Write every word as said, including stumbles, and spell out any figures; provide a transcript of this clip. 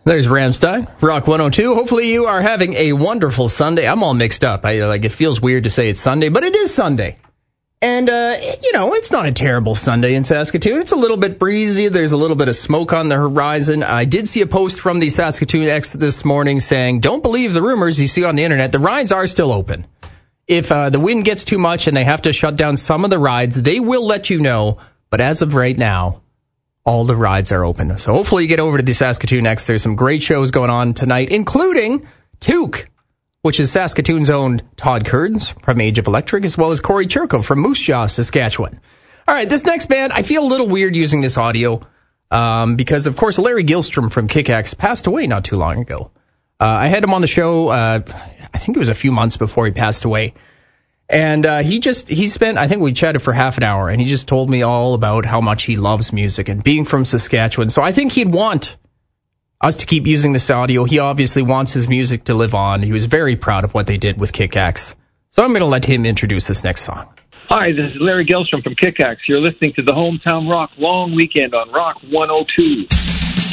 There's Ramstein, Rock one oh two. Hopefully you are having a wonderful Sunday. I'm all mixed up. I like it feels weird to say it's Sunday, but it is Sunday. And, uh, you know, it's not a terrible Sunday in Saskatoon. It's a little bit breezy. There's a little bit of smoke on the horizon. I did see a post from the Saskatoon X this morning saying, don't believe the rumors you see on the internet. The rides are still open. If uh, the wind gets too much and they have to shut down some of the rides, they will let you know. But as of right now, all the rides are open. So hopefully you get over to the Saskatoon X. There's some great shows going on tonight, including Took, which is Saskatoon's own Todd Kearns from Age of Electric, as well as Corey Churko from Moose Jaw, Saskatchewan. All right, this next band, I feel a little weird using this audio um, because, of course, Larry Gilstrom from Kick-Ax passed away not too long ago. Uh, I had him on the show, uh, I think it was a few months before he passed away. And uh, he just, he spent, I think we chatted for half an hour, and he just told me all about how much he loves music and being from Saskatchewan. So I think he'd want us to keep using this audio. He obviously wants his music to live on. He was very proud of what they did with Kick-Ax. So I'm going to let him introduce this next song. Hi, this is Larry Gilstrom from Kick-Ax. You're listening to the Hometown Rock Long Weekend on Rock one oh two.